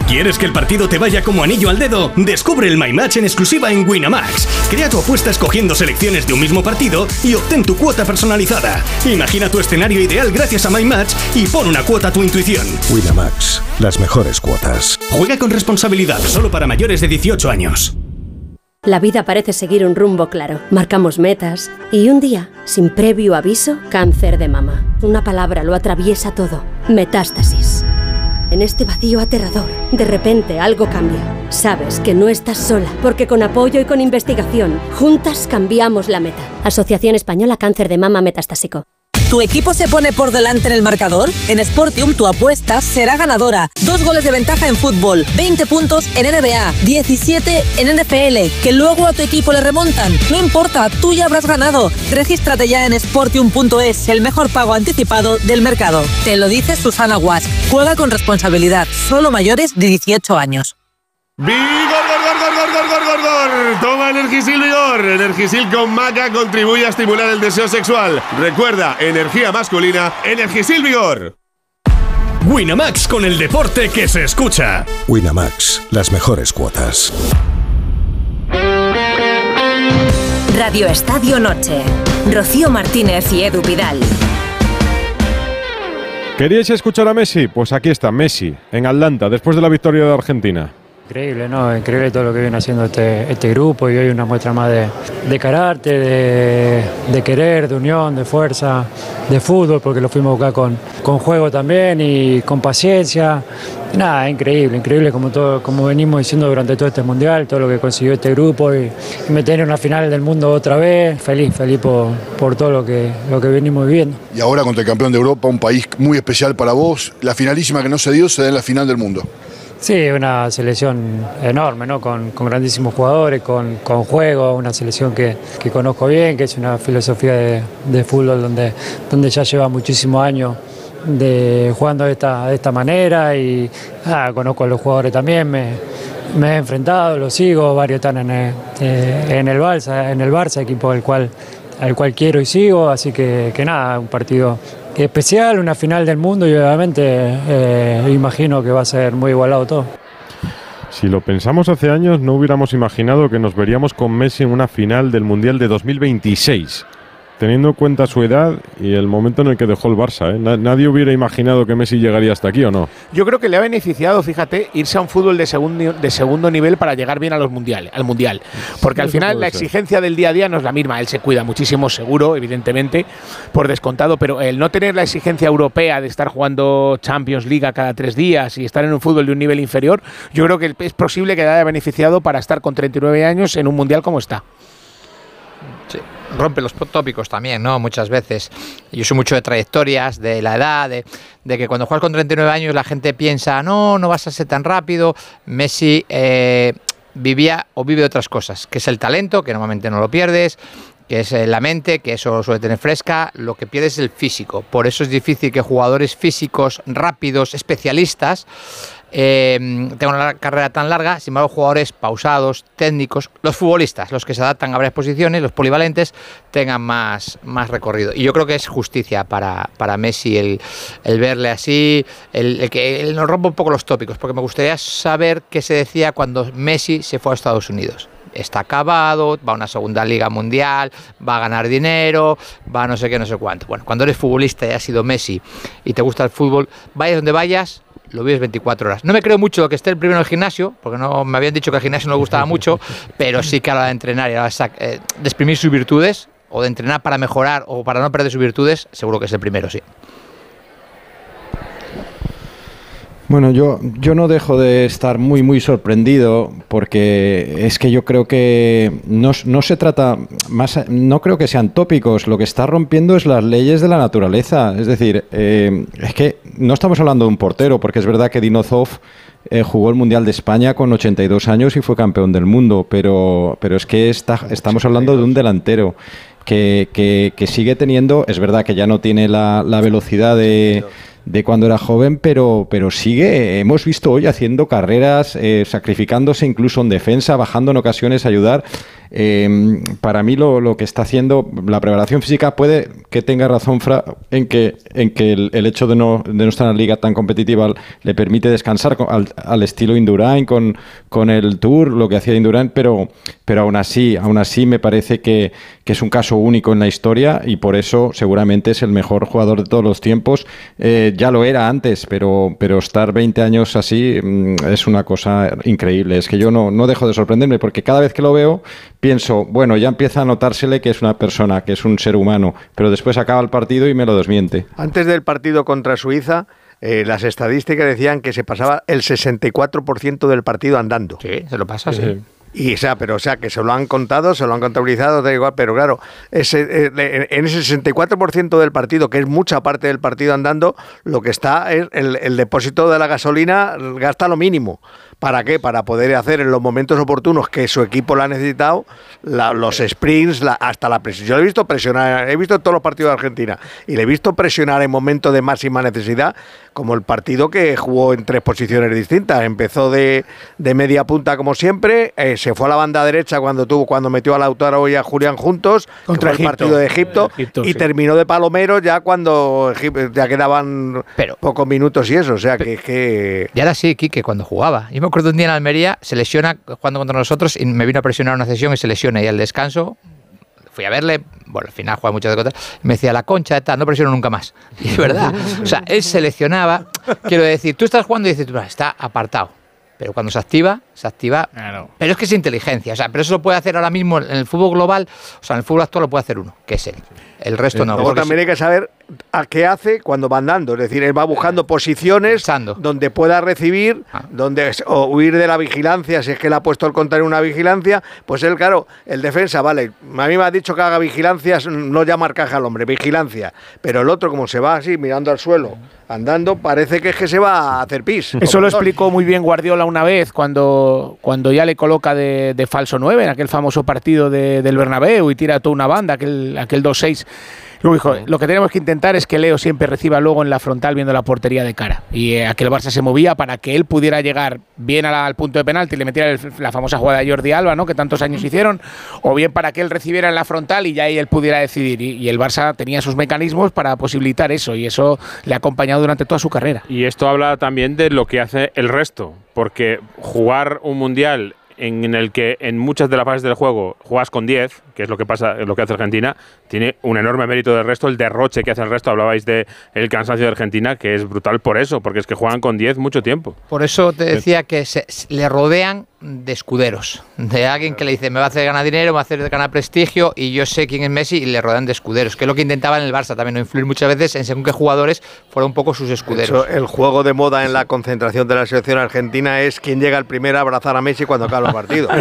¿Quieres que el partido te vaya como anillo al dedo? Descubre el My Match en exclusiva en Winamax. Crea tu apuesta escogiendo selecciones de un mismo partido y obtén tu cuota personalizada. Imagina tu escenario ideal gracias a My Match y pon una cuota a tu intuición. Winamax, las mejores cuotas. Juega con responsabilidad, solo para mayores de 18 años. La vida parece seguir un rumbo claro. Marcamos metas y un día, sin previo aviso, cáncer de mama. Una palabra lo atraviesa todo. Metástasis. En este vacío aterrador, de repente algo cambia. Sabes que no estás sola, porque con apoyo y con investigación, juntas cambiamos la meta. Asociación Española Cáncer de Mama Metastásico. ¿Tu equipo se pone por delante en el marcador? En Sportium tu apuesta será ganadora. 2 goles de ventaja en fútbol, 20 puntos en NBA, 17 en NFL, que luego a tu equipo le remontan. No importa, tú ya habrás ganado. Regístrate ya en Sportium.es, el mejor pago anticipado del mercado. Te lo dice Susana Guas. Juega con responsabilidad, solo mayores de 18 años. ¡Vigor! Toma Energisil Vigor. Energisil con maca contribuye a estimular el deseo sexual. Recuerda, energía masculina, Energisil Vigor. Winamax, con el deporte que se escucha. Winamax, las mejores cuotas. Radio Estadio Noche. Rocío Martínez y Edu Pidal. ¿Queríais escuchar a Messi? Pues aquí está Messi, en Atlanta, después de la victoria de Argentina. Increíble, ¿no? Increíble todo lo que viene haciendo este grupo, y hoy una muestra más de carácter, de querer, de unión, de fuerza, de fútbol, porque lo fuimos a buscar con juego también y con paciencia. Y nada, increíble como venimos diciendo durante todo este mundial, todo lo que consiguió este grupo y meter en una final del mundo otra vez. Feliz por todo lo que venimos viviendo. Y ahora contra el campeón de Europa, un país muy especial para vos, la finalísima que no se dio se da en la final del mundo. Sí, una selección enorme, ¿no? Con grandísimos jugadores, con juego, una selección que conozco bien, que es una filosofía de fútbol donde ya lleva muchísimos años jugando de esta manera y conozco a los jugadores también, me he enfrentado, los sigo, varios están en el Barça, equipo al cual quiero y sigo, así que nada, un partido especial, una final del mundo y obviamente imagino que va a ser muy igualado todo. Si lo pensamos hace años, no hubiéramos imaginado que nos veríamos con Messi en una final del Mundial de 2026, teniendo en cuenta su edad y el momento en el que dejó el Barça, ¿eh? Nadie hubiera imaginado que Messi llegaría hasta aquí, ¿o no? Yo creo que le ha beneficiado, fíjate, irse a un fútbol de segundo nivel para llegar bien al Mundial. Porque al final la exigencia del día a día no es la misma. Él se cuida muchísimo, seguro, evidentemente, por descontado, pero el no tener la exigencia europea de estar jugando Champions League cada 3 días y estar en un fútbol de un nivel inferior, yo creo que es posible que le haya beneficiado para estar con 39 años en un Mundial como está. Sí. Rompe los tópicos también, ¿no? Muchas veces. Yo soy mucho de trayectorias, de la edad, de que cuando juegas con 39 años la gente piensa, no vas a ser tan rápido. Messi vivía o vive otras cosas, que es el talento, que normalmente no lo pierdes, que es la mente, que eso lo suele tener fresca, lo que pierdes es el físico. Por eso es difícil que jugadores físicos, rápidos, especialistas, tengan una carrera tan larga. Sin embargo, jugadores pausados, técnicos, los futbolistas, los que se adaptan a varias posiciones, los polivalentes, tengan más recorrido. Y yo creo que es justicia para Messi el verle así, el que él nos rompa un poco los tópicos, porque me gustaría saber qué se decía cuando Messi se fue a Estados Unidos. Está acabado, va a una segunda liga mundial, va a ganar dinero, va a no sé qué, no sé cuánto. Bueno, cuando eres futbolista y has sido Messi y te gusta el fútbol, vayas donde vayas, lo vives 24 horas. No me creo mucho lo que esté el primero en el gimnasio, porque no me habían dicho que el gimnasio no le gustaba mucho, pero sí que a la hora de entrenar y a la hora de exprimir sus virtudes, o de entrenar para mejorar o para no perder sus virtudes, seguro que es el primero, sí. Bueno, yo no dejo de estar muy sorprendido, porque es que yo creo que no se trata más, no creo que sean tópicos, lo que está rompiendo es las leyes de la naturaleza. Es decir, es que no estamos hablando de un portero, porque es verdad que Dinozov jugó el Mundial de España con 82 años y fue campeón del mundo, pero es que estamos hablando de un delantero que sigue teniendo, es verdad que ya no tiene la velocidad de cuando era joven, pero sigue, hemos visto hoy haciendo carreras, sacrificándose incluso en defensa, bajando en ocasiones a ayudar. Para mí lo que está haciendo la preparación física, puede que tenga razón Fra en que el hecho de no estar en la liga tan competitiva le permite descansar al estilo Indurain con el Tour, lo que hacía Indurain, pero aún así me parece que es un caso único en la historia y por eso seguramente es el mejor jugador de todos los tiempos. Ya lo era antes, pero estar 20 años así es una cosa increíble. Es que yo no dejo de sorprenderme, porque cada vez que lo veo pienso, bueno, ya empieza a notársele que es una persona, que es un ser humano, pero después acaba el partido y me lo desmiente. Antes del partido contra Suiza, las estadísticas decían que se pasaba el 64% del partido andando. Sí, se lo pasa, sí. Y que se lo han contado, se lo han contabilizado, da igual, pero claro, en ese 64% del partido, que es mucha parte del partido andando, lo que está es el depósito de la gasolina, gasta lo mínimo. ¿Para qué? Para poder hacer en los momentos oportunos que su equipo lo ha necesitado, los sprints, hasta la presión. Yo le he visto presionar, he visto todos los partidos de Argentina y le he visto presionar en momentos de máxima necesidad, como el partido que jugó en 3 posiciones distintas. Empezó de media punta como siempre, se fue a la banda derecha cuando metió a Lautaro y a Julián juntos, contra el partido de Egipto y terminó de palomero ya cuando ya quedaban pocos minutos y eso, o sea que... Y ahora sí, Quique, cuando jugaba. Yo me acuerdo un día en Almería, se lesiona jugando contra nosotros y me vino a presionar una sesión y se lesiona, y al descanso fui a verle, bueno, al final juega muchas cosas, y me decía, la concha de tal, no presiono nunca más. Y es verdad, o sea, él seleccionaba, quiero decir, tú estás jugando y dices, está apartado. Pero cuando se activa, claro. Pero es que es inteligencia, o sea, pero eso lo puede hacer ahora mismo en el fútbol global, o sea, en el fútbol actual lo puede hacer uno, que es él. El resto no. Luego también hay que saber a qué hace cuando va andando, es decir, él va buscando posiciones donde pueda recibir, o huir de la vigilancia, si es que le ha puesto el contrario una vigilancia, pues él, claro, el defensa, vale, a mí me ha dicho que haga vigilancias, no ya marcaje al hombre, vigilancia, pero el otro como se va así, mirando al suelo, andando, parece que es que se va a hacer pis. Eso lo explicó muy bien Guardiola una vez, cuando ya le coloca de falso 9 en aquel famoso partido del Bernabéu y tira toda una banda, aquel 2-6. Luego dijo, lo que tenemos que intentar es que Leo siempre reciba luego en la frontal viendo la portería de cara. Y aquel Barça se movía para que él pudiera llegar bien al punto de penalti y le metiera la famosa jugada de Jordi Alba, ¿no?, que tantos años hicieron, o bien para que él recibiera en la frontal y ya ahí él pudiera decidir. Y el Barça tenía sus mecanismos para posibilitar eso, y eso le ha acompañado durante toda su carrera. Y esto habla también de lo que hace el resto, porque jugar un mundial en el que en muchas de las fases del juego juegas con 10, que es lo que pasa, lo que hace Argentina, tiene un enorme mérito del resto, el derroche que hace el resto. Hablabais de el cansancio de Argentina, que es brutal por eso, porque es que juegan con 10 mucho tiempo. Por eso te decía que le rodean de escuderos, de alguien que le dice, me va a hacer ganar dinero, me va a hacer ganar prestigio, y yo sé quién es Messi, y le rodean de escuderos, que es lo que intentaba en el Barça también, no influir muchas veces en según qué jugadores fueron un poco sus escuderos. Eso, el juego de moda en la concentración de la selección argentina es quién llega el primero a abrazar a Messi cuando acaba el partido.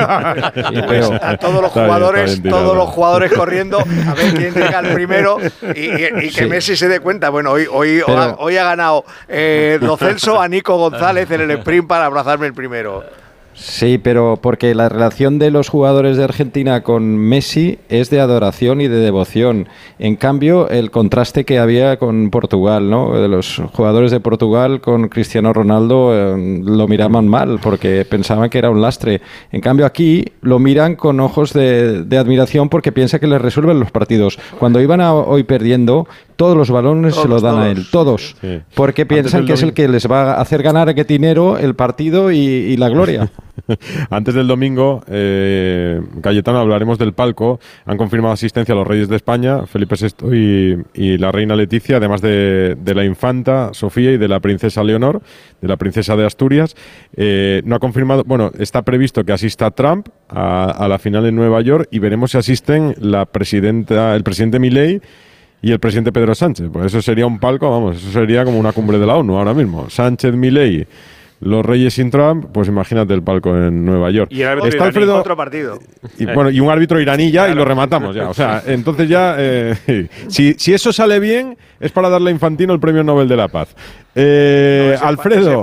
A todos los jugadores corriendo a ver quién llega el primero y que Messi se dé cuenta. Bueno, hoy ha ganado Lo Celso a Nico González en el sprint para abrazarme el primero. Sí, pero porque la relación de los jugadores de Argentina con Messi es de adoración y de devoción. En cambio, el contraste que había con Portugal, ¿no?, de los jugadores de Portugal con Cristiano Ronaldo, lo miraban mal porque pensaban que era un lastre. En cambio, aquí lo miran con ojos de admiración porque piensa que les resuelven los partidos. Cuando iban hoy perdiendo, todos los balones se los dan a él, todos. Sí. Porque piensan que es el que les va a hacer ganar a Quetinero el partido y la gloria. Antes del domingo, Cayetano, hablaremos del palco. Han confirmado asistencia a los Reyes de España, Felipe VI y la Reina Leticia, además de la Infanta Sofía y de la Princesa Leonor, de la Princesa de Asturias. No ha confirmado, bueno, está previsto que asista Trump a la final en Nueva York, y veremos si asisten el presidente Milei y el presidente Pedro Sánchez. Pues eso sería un palco, vamos, eso sería como una cumbre de la ONU ahora mismo. Sánchez, Milei, los Reyes sin Trump, pues imagínate el palco en Nueva York. Y el árbitro está Alfredo, otro partido. Y un árbitro iraní ya, claro, y lo rematamos ya. O sea, entonces ya, si eso sale bien, es para darle a Infantino el Premio Nobel de la Paz. Alfredo.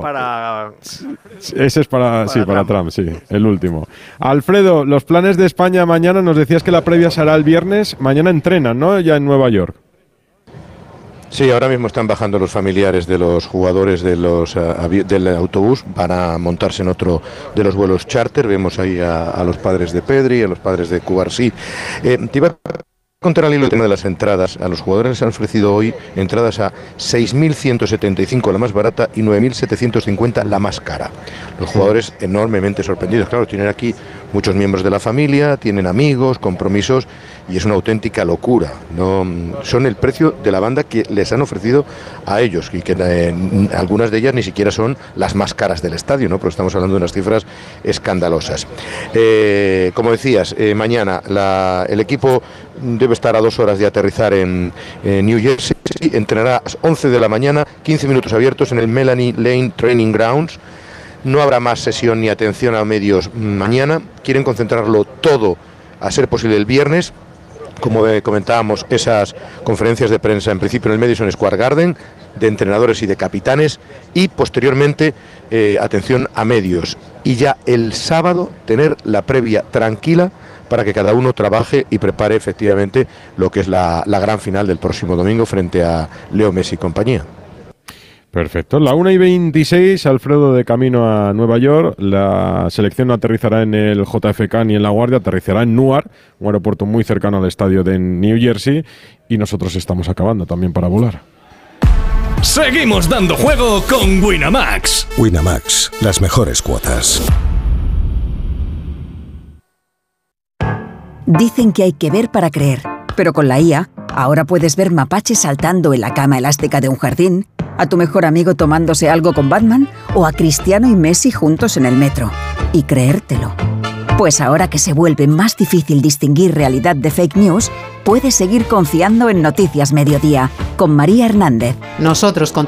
Ese es para Trump, sí, el último. Alfredo, los planes de España mañana, nos decías que la previa será el viernes. Mañana entrenan, ¿no?, ya en Nueva York. Sí, ahora mismo están bajando los familiares de los jugadores del autobús, van a montarse en otro de los vuelos charter. Vemos ahí a los padres de Pedri, a los padres de Cubarsí. Te iba a contar al hilo el tema de las entradas. A los jugadores les han ofrecido hoy entradas a 6.175 la más barata y 9.750 la más cara. Los jugadores enormemente sorprendidos. Claro, tienen aquí muchos miembros de la familia, tienen amigos, compromisos, y es una auténtica locura. No son el precio de la banda que les han ofrecido a ellos, y que algunas de ellas ni siquiera son las más caras del estadio, ¿no? Pero estamos hablando de unas cifras escandalosas. Como decías, mañana el equipo debe estar a 2 horas de aterrizar en New Jersey. Entrenará a las 11 de la mañana, 15 minutos abiertos en el Melanie Lane Training Grounds. No habrá más sesión ni atención a medios mañana. Quieren concentrarlo todo, a ser posible, el viernes. Como comentábamos, esas conferencias de prensa en principio en el Madison Square Garden, de entrenadores y de capitanes, y posteriormente atención a medios. Y ya el sábado tener la previa tranquila para que cada uno trabaje y prepare efectivamente lo que es la gran final del próximo domingo frente a Leo Messi y compañía. Perfecto. La 1:26, Alfredo, de camino a Nueva York. La selección no aterrizará en el JFK ni en La Guardia, aterrizará en Newark, un aeropuerto muy cercano al estadio de New Jersey, y nosotros estamos acabando también para volar. Seguimos dando juego con Winamax. Winamax, las mejores cuotas. Dicen que hay que ver para creer, pero con la IA, ahora puedes ver mapaches saltando en la cama elástica de un jardín, a tu mejor amigo tomándose algo con Batman o a Cristiano y Messi juntos en el metro. Y creértelo. Pues ahora que se vuelve más difícil distinguir realidad de fake news, puedes seguir confiando en Noticias Mediodía con María Hernández. Nosotros